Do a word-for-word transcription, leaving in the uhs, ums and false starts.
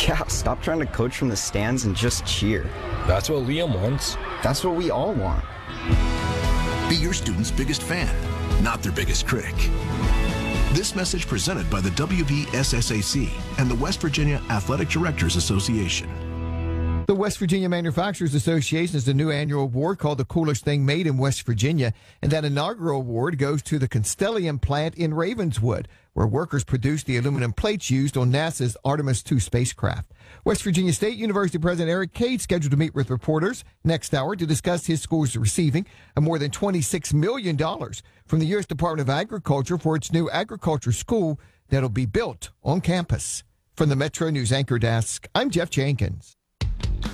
Yeah, stop trying to coach from the stands and just cheer. That's what Liam wants. That's what we all want. Be your student's biggest fan, not their biggest critic. This message presented by the W V S S A C and the West Virginia Athletic Directors Association. The West Virginia Manufacturers Association is a new annual award called The Coolest Thing Made in West Virginia. And that inaugural award goes to the Constellium plant in Ravenswood, where workers produced the aluminum plates used on NASA's Artemis two spacecraft. West Virginia State University President Eric Cade scheduled to meet with reporters next hour to discuss his school's receiving of more than twenty-six million dollars from the U S Department of Agriculture for its new agriculture school that'll be built on campus. From the Metro News Anchor Desk, I'm Jeff Jenkins.